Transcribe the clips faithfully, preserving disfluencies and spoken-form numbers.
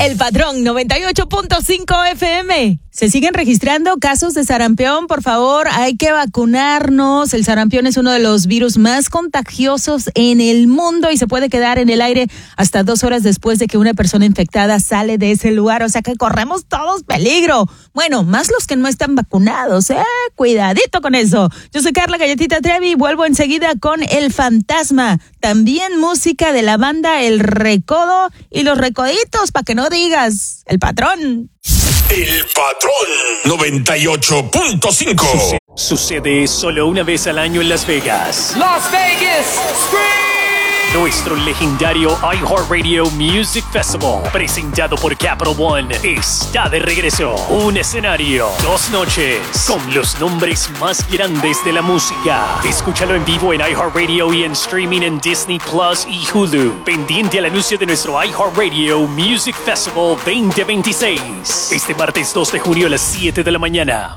El Patrón noventa y ocho punto cinco F M. Se siguen registrando casos de sarampión. Por favor, hay que vacunarnos. El sarampión es uno de los virus más contagiosos en el mundo y se puede quedar en el aire hasta dos horas después de que una persona infectada sale de ese lugar. O sea que corremos todos peligro. Bueno, más los que no están vacunados, ¿eh? Cuidadito con eso. Yo soy Carla Galletita Trevi y vuelvo enseguida con El Fantasma. También música de la banda El Recodo y Los Recoditos, para que no digas El Patrón. El Patrón noventa y ocho punto cinco. Sucede solo una vez al año en Las Vegas. Las Vegas Scream. Nuestro legendario iHeartRadio Music Festival, presentado por Capital One, está de regreso. Un escenario, dos noches, con los nombres más grandes de la música. Escúchalo en vivo en iHeartRadio y en streaming en Disney Plus y Hulu. Pendiente al anuncio de nuestro iHeartRadio Music Festival veinte veintiséis. Este martes dos de junio a las siete de la mañana.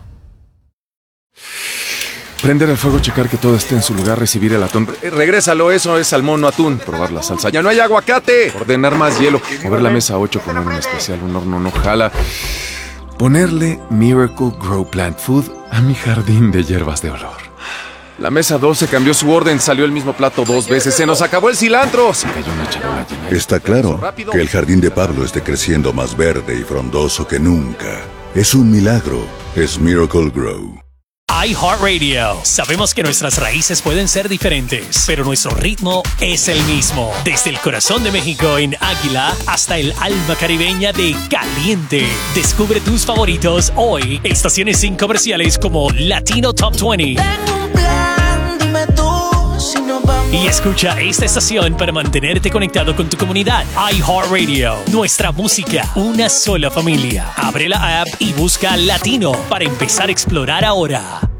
Prender el fuego, checar que todo esté en su lugar, recibir el atún. Eh, regrésalo, eso es salmón, no atún. Probar la salsa. ¡Ya no hay aguacate! Ordenar más hielo. Mover la mesa ocho, poner un especial, un horno no jala. Ponerle Miracle Grow Plant Food a mi jardín de hierbas de olor. La mesa doce cambió su orden, salió el mismo plato dos veces. ¡Se nos acabó el cilantro! Se cayó una charola llena de... Está claro que el jardín de Pablo esté creciendo más verde y frondoso que nunca. Es un milagro. Es Miracle Grow. iHeartRadio. Sabemos que nuestras raíces pueden ser diferentes, pero nuestro ritmo es el mismo. Desde el corazón de México en Águila hasta el alma caribeña de Caliente. Descubre tus favoritos hoy. Estaciones sin comerciales como Latino Top veinte. Tengo un plan, dime tú si nos vamos. Y escucha esta estación para mantenerte conectado con tu comunidad. iHeartRadio. Nuestra música, una sola familia. Abre la app y busca Latino para empezar a explorar ahora.